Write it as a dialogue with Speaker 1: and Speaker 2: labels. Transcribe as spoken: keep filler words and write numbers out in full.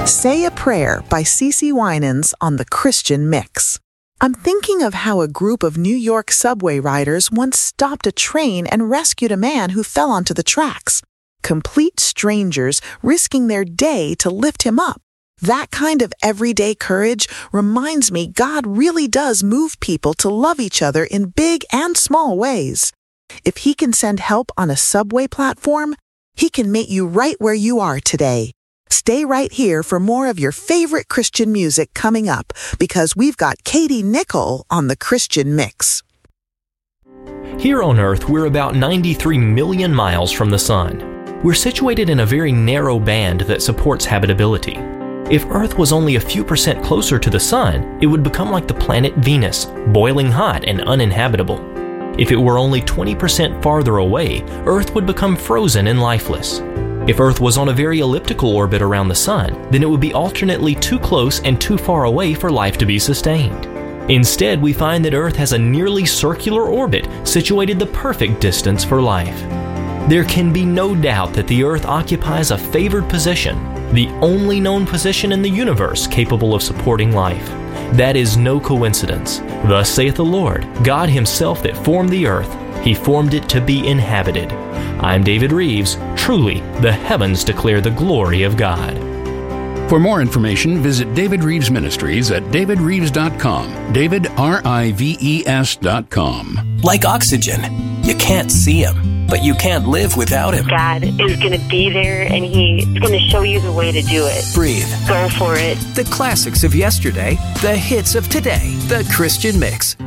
Speaker 1: Say a Prayer by Cece Winans on the Christian Mix. I'm thinking of how a group of New York subway riders once stopped a train and rescued a man who fell onto the tracks. Complete strangers risking their day to lift him up. That kind of everyday courage reminds me God really does move people to love each other in big and small ways. If He can send help on a subway platform, He can meet you right where you are today. Stay right here for more of your favorite Christian music coming up, because we've got Katie Nichol on the Christian Mix.
Speaker 2: Here on Earth, we're about ninety-three million miles from the Sun. We're situated in a very narrow band that supports habitability. If Earth was only a few percent closer to the Sun, it would become like the planet Venus, boiling hot and uninhabitable. If it were only twenty percent farther away, Earth would become frozen and lifeless. If Earth was on a very elliptical orbit around the Sun, then it would be alternately too close and too far away for life to be sustained. Instead, we find that Earth has a nearly circular orbit situated the perfect distance for life. There can be no doubt that the Earth occupies a favored position, the only known position in the universe capable of supporting life. That is no coincidence. Thus saith the Lord, God Himself that formed the earth, He formed it to be inhabited. I'm David Reeves. Truly, the heavens declare the glory of God.
Speaker 3: For more information, visit David Reeves Ministries at david reeves dot com. David, R I V E S dot com.
Speaker 4: Like oxygen, you can't see Him, but you can't live without Him.
Speaker 5: God is going to be there, and He's going to show you the way to do it.
Speaker 4: Breathe.
Speaker 5: Go for it.
Speaker 4: The classics of yesterday, the hits of today. The Christian Mix